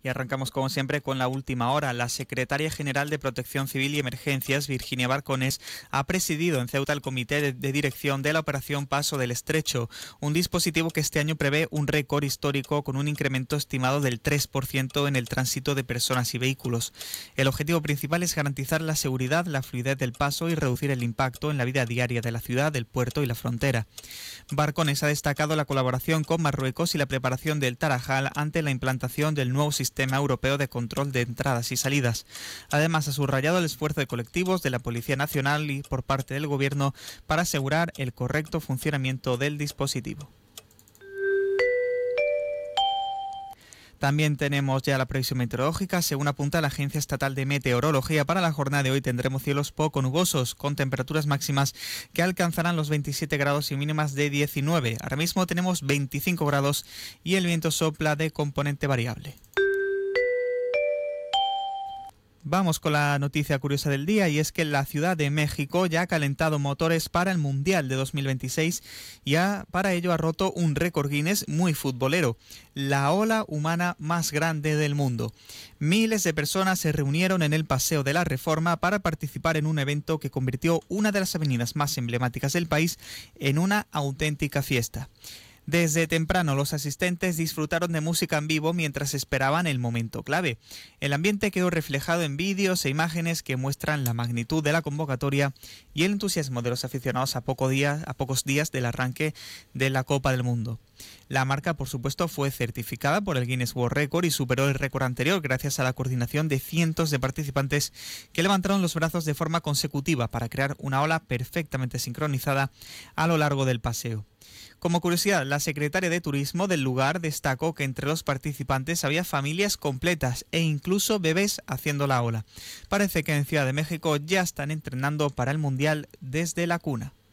Y arrancamos como siempre con la última hora. La secretaria general de Protección Civil y Emergencias, Virginia Barcones, ha presidido en Ceuta el comité de dirección de la operación Paso del Estrecho, un dispositivo que este año prevé un récord histórico con un incremento estimado del 3% en el tránsito de personas y vehículos. El objetivo principal es garantizar la seguridad, la fluidez del paso y reducir el impacto en la vida diaria de la ciudad, del puerto y la frontera. Barcones ha destacado la colaboración con Marruecos y la preparación del Tarajal ante la implantación del nuevo Sistema Europeo de Control de Entradas y Salidas. Además, ha subrayado el esfuerzo de colectivos de la Policía Nacional y por parte del Gobierno para asegurar el correcto funcionamiento del dispositivo. También tenemos ya la previsión meteorológica. Según apunta la Agencia Estatal de Meteorología, para la jornada de hoy tendremos cielos poco nubosos, con temperaturas máximas que alcanzarán los 27 grados y mínimas de 19. Ahora mismo tenemos 25 grados y el viento sopla de componente variable. Vamos con la noticia curiosa del día, y es que la Ciudad de México ya ha calentado motores para el Mundial de 2026 y para ello ha roto un récord Guinness muy futbolero, la ola humana más grande del mundo. Miles de personas se reunieron en el Paseo de la Reforma para participar en un evento que convirtió una de las avenidas más emblemáticas del país en una auténtica fiesta. Desde temprano los asistentes disfrutaron de música en vivo mientras esperaban el momento clave. El ambiente quedó reflejado en vídeos e imágenes que muestran la magnitud de la convocatoria y el entusiasmo de los aficionados a pocos días del arranque de la Copa del Mundo. La marca, por supuesto, fue certificada por el Guinness World Record y superó el récord anterior gracias a la coordinación de cientos de participantes que levantaron los brazos de forma consecutiva para crear una ola perfectamente sincronizada a lo largo del paseo. Como curiosidad, la secretaria de Turismo del lugar destacó que entre los participantes había familias completas e incluso bebés haciendo la ola. Parece que en Ciudad de México ya están entrenando para el Mundial desde la cuna.